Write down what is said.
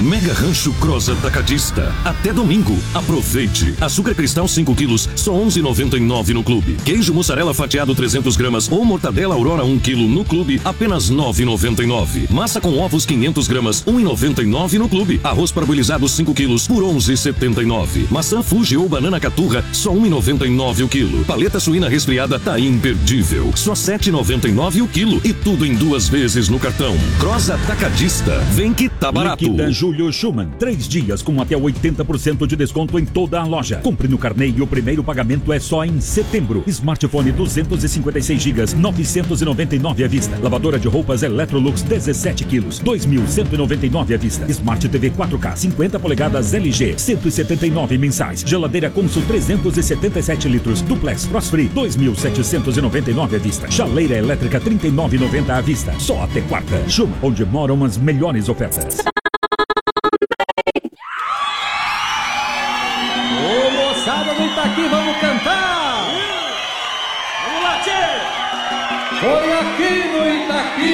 Mega Rancho Cross Atacadista. Até domingo. Aproveite. Açúcar cristal 5 quilos, só 11,99 no clube. Queijo mussarela fatiado 300 gramas ou mortadela Aurora 1 quilo no clube, apenas 9,99. Massa com ovos 500 gramas, 1,99 no clube. Arroz parbolizado 5 quilos por 11,79. Maçã Fuji ou banana caturra, só 1,99 o quilo. Paleta suína resfriada tá imperdível, só 7,99 o quilo. E tudo em 2 vezes no cartão. Cross Atacadista. Vem que tá barato. Liquida Julio Schumann. 3 dias com até 80% de desconto em toda a loja. Compre no carnê e o primeiro pagamento é só em setembro. Smartphone 256 GB, 999 à vista. Lavadora de roupas Electrolux 17 quilos, 2.199 à vista. Smart TV 4K 50 polegadas LG, 179 mensais. Geladeira Consul 377 litros, duplex Frost Free 2.799 à vista. Chaleira elétrica 39,90 à vista. Só até quarta. Schumann, onde moram as melhores ofertas. Ô moçada do Itaqui, vamos cantar! Vamos lá, tchê! Foi aqui no Itaqui